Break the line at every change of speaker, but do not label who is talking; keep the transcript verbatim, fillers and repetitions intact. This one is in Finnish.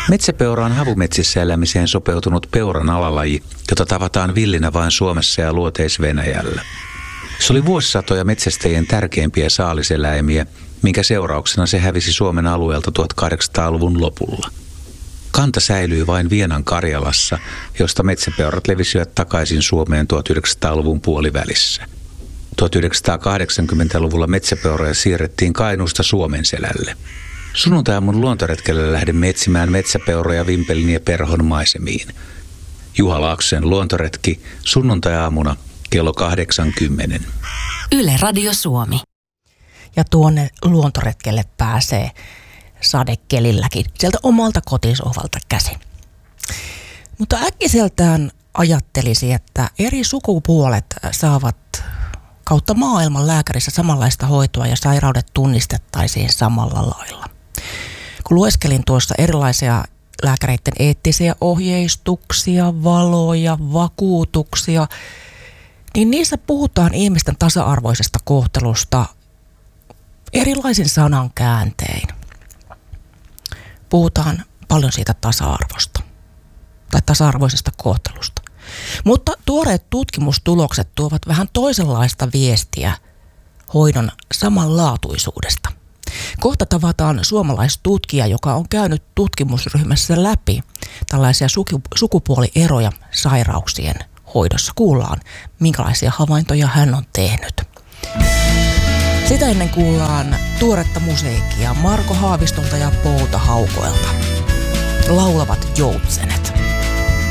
Metsäpeura on havumetsissä elämiseen sopeutunut peuran alalaji, jota tavataan villinä vain Suomessa ja Luoteis-Venäjällä. Se oli vuosisatoja metsästäjien tärkeimpiä saaliseläimiä, minkä seurauksena se hävisi Suomen alueelta tuhatkahdeksansataaluvun lopulla. Kanta säilyi vain Vienan Karjalassa, josta metsäpeurat levisivät takaisin Suomeen tuhatyhdeksänsataaluvun puolivälissä. tuhatyhdeksänsataakahdeksankymmentäluvulla metsäpeuroja siirrettiin Kainuusta Suomenselälle. Sunnuntai-aamun luontoretkelle lähdemme etsimään metsäpeuroja Vimpelin ja Perhon maisemiin. Juha Laaksosen luontoretki sunnuntai-aamuna kello kahdeksankymmenen.
Yle Radio Suomi.
Ja tuonne luontoretkelle pääsee sadekelilläkin sieltä omalta kotisohvalta käsin. Mutta äkkiseltään ajattelisi, että eri sukupuolet saavat kautta maailman lääkärissä samanlaista hoitoa ja sairaudet tunnistettaisiin samalla lailla. Kun lueskelin tuossa erilaisia lääkäreiden eettisiä ohjeistuksia, valoja, vakuutuksia, niin niissä puhutaan ihmisten tasa-arvoisesta kohtelusta erilaisin sanan kääntein. Puhutaan paljon siitä tasa-arvosta tai tasa-arvoisesta kohtelusta. Mutta tuoreet tutkimustulokset tuovat vähän toisenlaista viestiä hoidon samanlaatuisuudesta. Kohta tavataan suomalaistutkija, joka on käynyt tutkimusryhmässä läpi tällaisia sukupuolieroja sairauksien hoidossa. Kuullaan, minkälaisia havaintoja hän on tehnyt. Sitä ennen kuullaan tuoretta musiikkia Marko Haavistolta ja Pouta Haukoelta. Laulavat joutsenet.